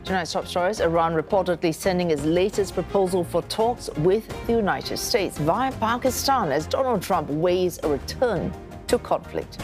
Tonight's top stories: Iran reportedly sending its latest proposal for talks with the United States via Pakistan as Donald Trump weighs a return to conflict.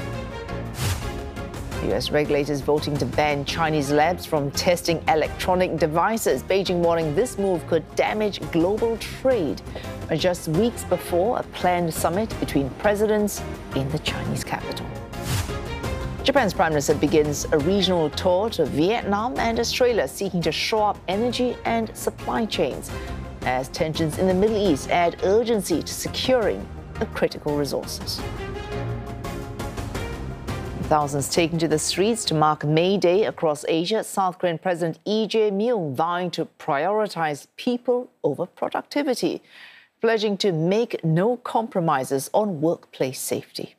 U.S. regulators voting to ban Chinese labs from testing electronic devices. Beijing warning this move could damage global trade. Just weeks before a planned summit between presidents in the Chinese capital. Japan's Prime Minister begins a regional tour to Vietnam and Australia, seeking to shore up energy and supply chains as tensions in the Middle East add urgency to securing the critical resources. Thousands taken to the streets to mark May Day across Asia. South Korean President Lee Jae-myung vowing to prioritize people over productivity, pledging to make no compromises on workplace safety.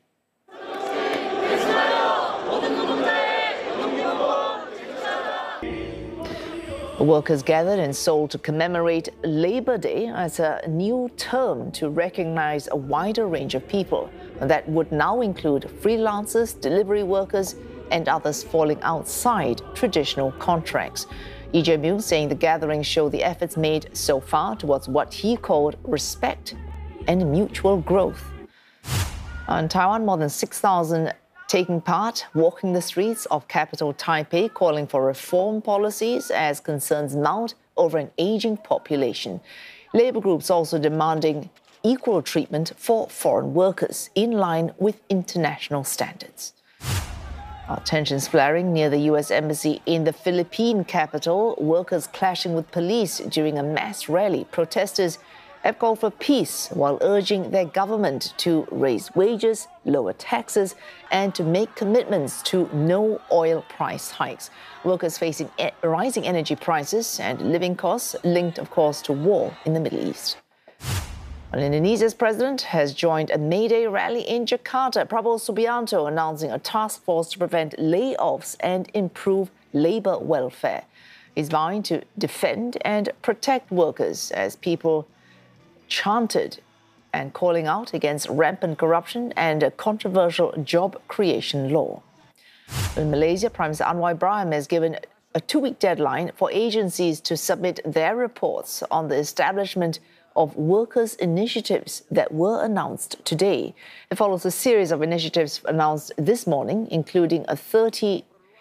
Workers gathered in Seoul to commemorate Labor Day as a new term to recognize a wider range of people. That would now include freelancers, delivery workers, and others falling outside traditional contracts. Lee Jae-myung saying the gatherings show the efforts made so far towards what he called respect and mutual growth. In Taiwan, more than 6,000 taking part, walking the streets of capital Taipei, calling for reform policies as concerns mount over an aging population. Labour groups also demanding equal treatment for foreign workers in line with international standards. Tensions flaring near the U.S. Embassy in the Philippine capital, workers clashing with police during a mass rally. Protesters have called for peace while urging their government to raise wages, lower taxes, and to make commitments to no oil price hikes. Workers facing rising energy prices and living costs linked, of course, to war in the Middle East. Well, Indonesia's president has joined a May Day rally in Jakarta. Prabowo Subianto announcing a task force to prevent layoffs and improve labor welfare. He's vowing to defend and protect workers as people chanted and calling out against rampant corruption and a controversial job creation law. In Malaysia, Prime Minister Anwar Ibrahim has given a 2-week deadline for agencies to submit their reports on the establishment of workers' initiatives that were announced today. It follows a series of initiatives announced this morning, including 30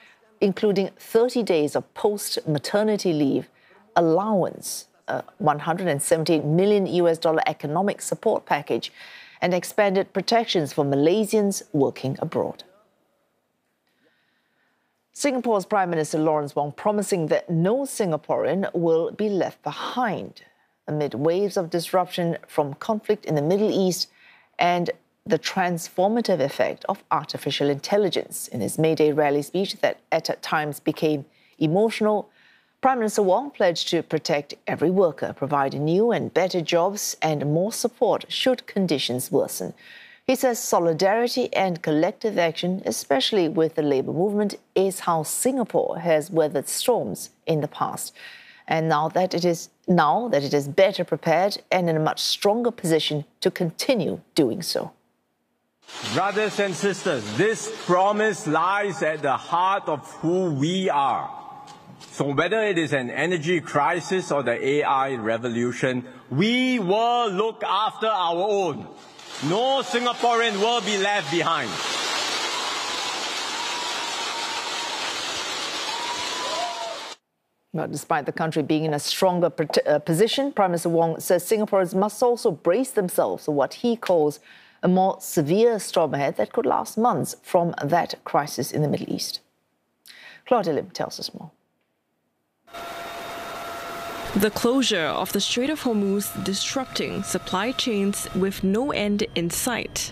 days of post-maternity leave allowance, $178 million economic support package, and expanded protections for Malaysians working abroad. Singapore's Prime Minister Lawrence Wong promising that no Singaporean will be left behind amid waves of disruption from conflict in the Middle East and the transformative effect of artificial intelligence. In his May Day rally speech that at times became emotional, Prime Minister Wong pledged to protect every worker, provide new and better jobs and more support should conditions worsen. He says solidarity and collective action, especially with the labour movement, is how Singapore has weathered storms in the past. And now that it is better prepared and in a much stronger position to continue doing so. Brothers and sisters, this promise lies at the heart of who we are. So whether it is an energy crisis or the AI revolution, we will look after our own. No Singaporean will be left behind. But despite the country being in a stronger position, Prime Minister Wong says Singaporeans must also brace themselves for what he calls a more severe storm ahead that could last months from that crisis in the Middle East. Claudia Lim tells us more. The closure of the Strait of Hormuz disrupting supply chains with no end in sight.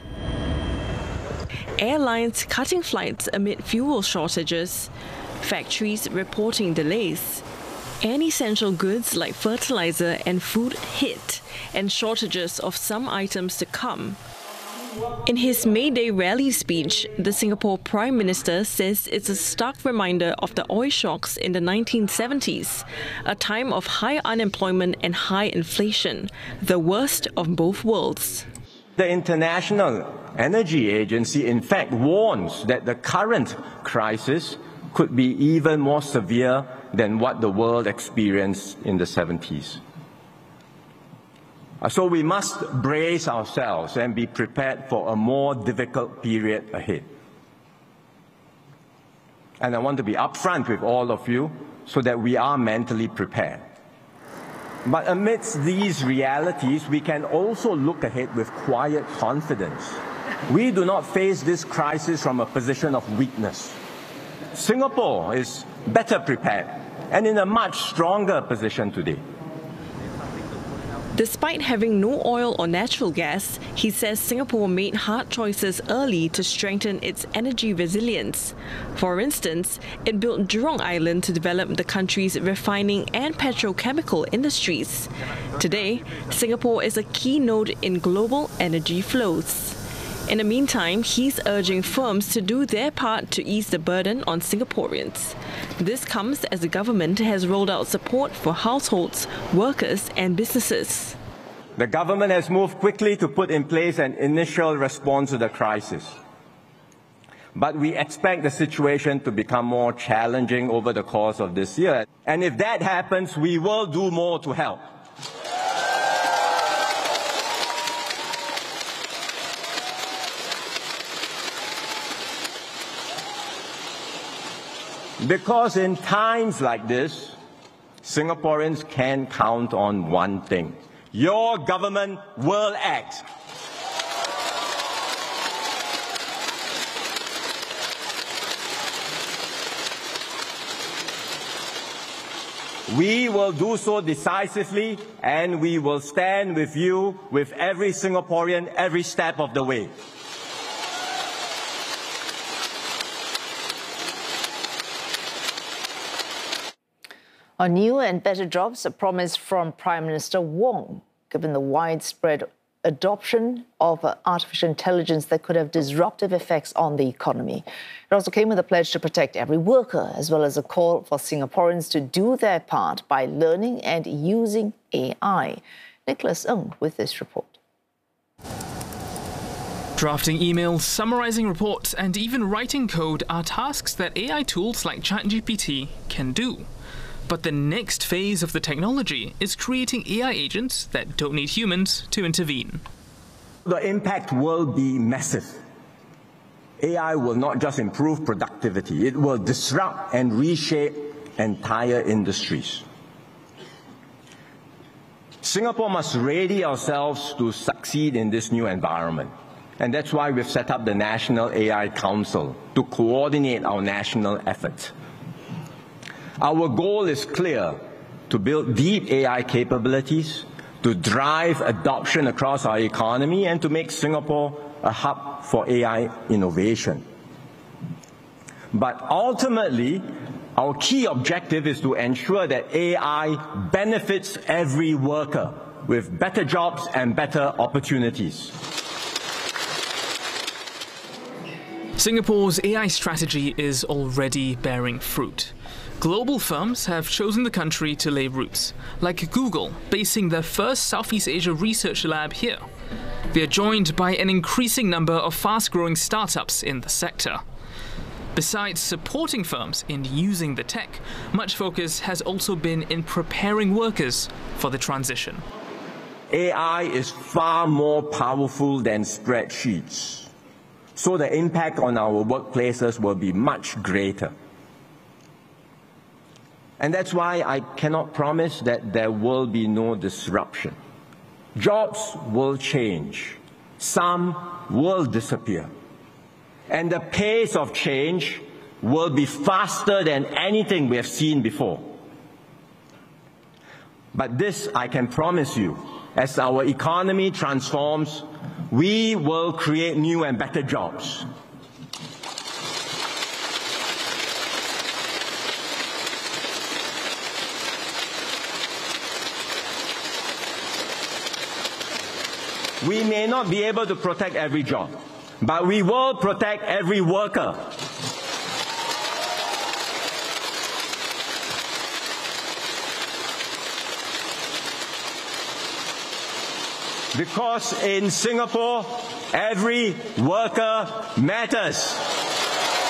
Airlines cutting flights amid fuel shortages. Factories reporting delays. And essential goods like fertilizer and food hit, and shortages of some items to come. In his May Day rally speech, the Singapore Prime Minister says it's a stark reminder of the oil shocks in the 1970s, a time of high unemployment and high inflation, the worst of both worlds. The International Energy Agency, in fact, warns that the current crisis could be even more severe than what the world experienced in the 70s. So we must brace ourselves and be prepared for a more difficult period ahead. And I want to be upfront with all of you so that we are mentally prepared. But amidst these realities, we can also look ahead with quiet confidence. We do not face this crisis from a position of weakness. Singapore is better prepared and in a much stronger position today. Despite having no oil or natural gas, he says Singapore made hard choices early to strengthen its energy resilience. For instance, it built Jurong Island to develop the country's refining and petrochemical industries. Today, Singapore is a key node in global energy flows. In the meantime, he's urging firms to do their part to ease the burden on Singaporeans. This comes as the government has rolled out support for households, workers and businesses. The government has moved quickly to put in place an initial response to the crisis. But we expect the situation to become more challenging over the course of this year. And if that happens, we will do more to help. Because in times like this, Singaporeans can count on one thing: your government will act. We will do so decisively, and we will stand with you, with every Singaporean, every step of the way. On new and better jobs, a promise from Prime Minister Wong, given the widespread adoption of artificial intelligence that could have disruptive effects on the economy. It also came with a pledge to protect every worker, as well as a call for Singaporeans to do their part by learning and using AI. Nicholas Ng with this report. Drafting emails, summarizing reports, and even writing code are tasks that AI tools like ChatGPT can do. But the next phase of the technology is creating AI agents that don't need humans to intervene. The impact will be massive. AI will not just improve productivity, it will disrupt and reshape entire industries. Singapore must ready ourselves to succeed in this new environment. And that's why we've set up the National AI Council to coordinate our national efforts. Our goal is clear: to build deep AI capabilities, to drive adoption across our economy, and to make Singapore a hub for AI innovation. But ultimately, our key objective is to ensure that AI benefits every worker with better jobs and better opportunities. Singapore's AI strategy is already bearing fruit. Global firms have chosen the country to lay roots, like Google, basing their first Southeast Asia research lab here. They are joined by an increasing number of fast-growing startups in the sector. Besides supporting firms in using the tech, much focus has also been in preparing workers for the transition. AI is far more powerful than spreadsheets, so the impact on our workplaces will be much greater. And that's why I cannot promise that there will be no disruption. Jobs will change. Some will disappear. And the pace of change will be faster than anything we have seen before. But this I can promise you: as our economy transforms, we will create new and better jobs. We may not be able to protect every job, but we will protect every worker. Because in Singapore, every worker matters.